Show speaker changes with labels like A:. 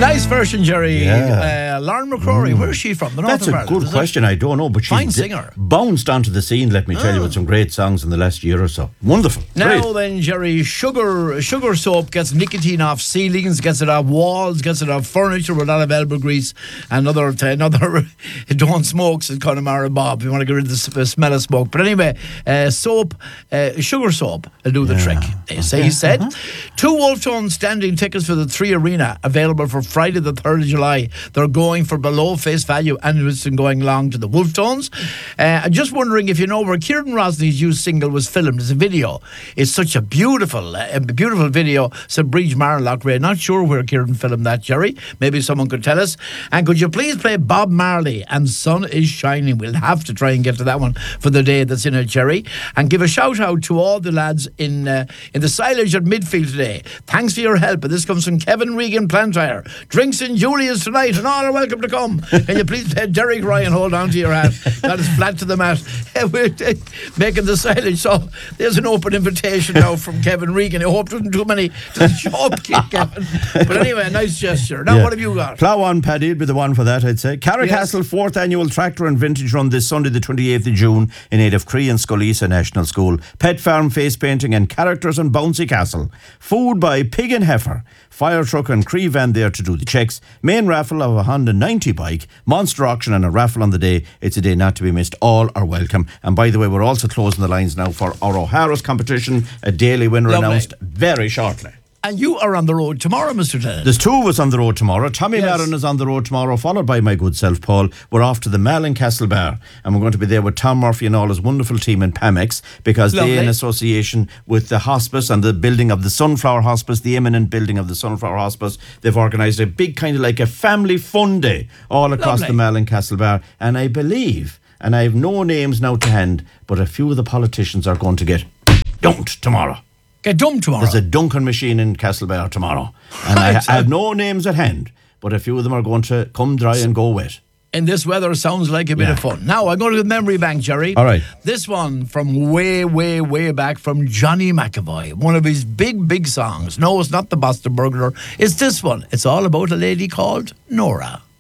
A: Nice version, Jerry.
B: Yeah.
A: Lauren McCrory, where's she from? The north
B: That's
A: of
B: a
A: Ireland,
B: good question. I don't know, but she's
A: Fine singer.
B: bounced onto the scene, let me tell you, with some great songs in the last year or so. Wonderful.
A: Now
B: Great.
A: then, Jerry, sugar soap gets nicotine off ceilings, gets it off walls, gets it off furniture with a lot of elbow grease, and another don't smoke, says Connemara Bob. You want to get rid of the smell of smoke. But anyway, sugar soap will do the trick. He said. 2 Wolf Tone standing tickets for the 3 Arena available for Friday the 3rd of July. They're going for below face value and it's been going along to the Wolf Tones. I'm just wondering if you know where Kieran Rosney's used single was filmed. It's a video. It's such a beautiful video. Said Bridge Marlock Ray. Not sure where Kieran filmed that, Jerry. Maybe someone could tell us. And could you please play Bob Marley and Sun is Shining? We'll have to try and get to that one for the day that's in it, Jerry. And give a shout out to all the lads in the silage at midfield today. Thanks for your help. And this comes from Kevin Regan Plantire. Drinks in Julia's tonight and all are welcome to come. Can you please play Derek Ryan? Hold on to your hat. That is flat to the mat. We're making the silage. So there's an open invitation now from Kevin Regan. I hope there isn't too many to show up, Kevin. But anyway, a nice gesture. Now, what have you got?
B: Plough on, Paddy, would be the one for that, I'd say. Carricastle 4th Annual Tractor and Vintage Run this Sunday, the 28th of June, in aid of Cree and Scolisa National School. Pet farm, face painting, and characters on Bouncy Castle. Food by Pig and Heifer. Fire truck and Cree van there to do the checks. Main raffle of a Honda 90 bike. Monster auction and a raffle on the day. It's a day not to be missed. All are welcome. And by the way, we're also closing the lines now for our O'Hara's competition. A daily winner announced very shortly.
A: And you are on the road tomorrow, Mr. Tennant.
B: There's 2 of us on the road tomorrow. Tommy Maron is on the road tomorrow, followed by my good self, Paul. We're off to the Malin Castle Bar, and we're going to be there with Tom Murphy and all his wonderful team in Pamex, because they, in association with the hospice and the building of the Sunflower Hospice, the imminent building of the Sunflower Hospice, they've organised a big kind of like a family fun day all across the Malin Castle Bar. And I believe, and I have no names now to hand, but a few of the politicians are going to get dunked tomorrow.
A: Get dumped tomorrow.
B: There's a dunking machine in Castlebar tomorrow. And I have no names at hand, but a few of them are going to come dry and go wet.
A: In this weather, sounds like a bit of fun. Now, I go to the memory bank, Jerry.
B: All right.
A: This one from way, way, way back from Johnny McAvoy. One of his big, big songs. No, it's not the Boston Burglar. It's this one. It's all about a lady called Nora.